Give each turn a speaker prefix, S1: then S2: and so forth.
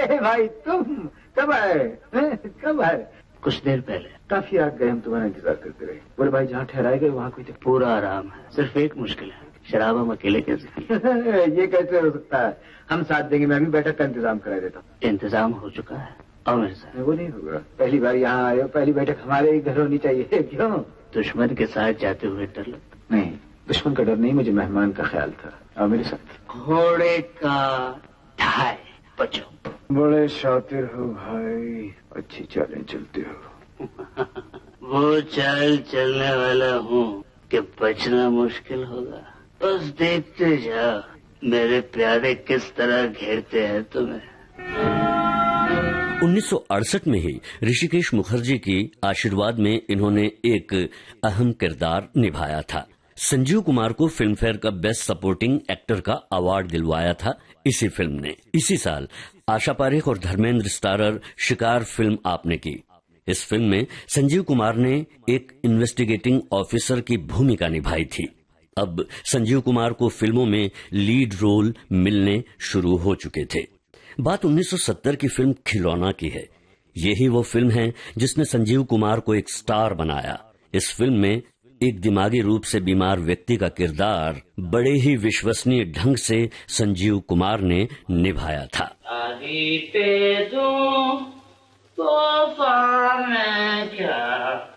S1: अरे भाई तुम कब आए? कब आए?
S2: कुछ देर पहले।
S1: काफी आग गए, हम तुम्हारा इंतजार करते रहे। बोले भाई जहाँ ठहराए गए वहाँ कोई
S2: पूरा आराम है, सिर्फ एक मुश्किल है, शराब हम अकेले कैसे?
S1: ये कैसे हो सकता है? हम साथ देंगे, मैं भी बैठक का इंतजाम करा देता हूँ।
S2: इंतजाम हो चुका है। और मेरे साथ
S1: वो नहीं होगा, पहली बार यहाँ आए हो, पहली बैठक हमारे ही घर होनी चाहिए। क्यों?
S2: दुश्मन के साथ जाते हुए डर लगता?
S1: नहीं, दुश्मन का डर नहीं, मुझे मेहमान का ख्याल था। और मेरे साथ
S2: घोड़े का ढाई बचो।
S1: बड़े शातिर हो भाई, अच्छी चालें चलते हो।
S2: वो चाल चलने वाला हूँ कि बचना मुश्किल होगा। बस देखते जाओ मेरे प्यारे किस तरह घेरते हैं तुम्हें।
S3: 1968 में ही ऋषिकेश मुखर्जी की आशीर्वाद में इन्होंने एक अहम किरदार निभाया था। संजीव कुमार को फिल्म फेयर का बेस्ट सपोर्टिंग एक्टर का अवार्ड दिलवाया था इसी फिल्म ने। इसी साल आशा पारेख और धर्मेंद्र स्टारर शिकार फिल्म आपने की। इस फिल्म में संजीव कुमार ने एक इन्वेस्टिगेटिंग ऑफिसर की भूमिका निभाई थी। अब संजीव कुमार को फिल्मों में लीड रोल मिलने शुरू हो चुके थे। बात 1970 की फिल्म खिलौना की है। यही वो फिल्म है जिसने संजीव कुमार को एक स्टार बनाया। इस फिल्म में एक दिमागी रूप से बीमार व्यक्ति का किरदार बड़े ही विश्वसनीय ढंग से संजीव कुमार ने निभाया था।
S2: पे दूं तोहफा में क्या